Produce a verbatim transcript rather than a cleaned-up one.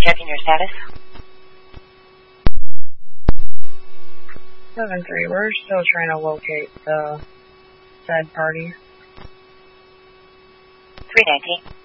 Checking your status. seven three, we're still trying to locate the said party. three nineteen.